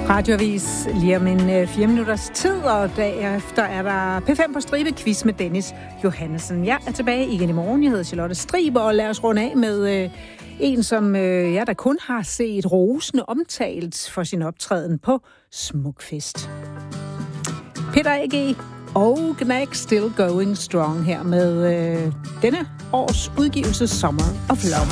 Radioavis lige om en 4 minutters tid, og derefter er der P5 på stribe quiz med Dennis Johannessen. Jeg er tilbage igen i morgen. Jeg hedder Charlotte Striber, og lad os runde af med en, som jeg da kun har set rosende omtalt for sin optræden på Smukfest. Peter A.G. og Gnags Still Going Strong her med denne års udgivelse Summer of Love.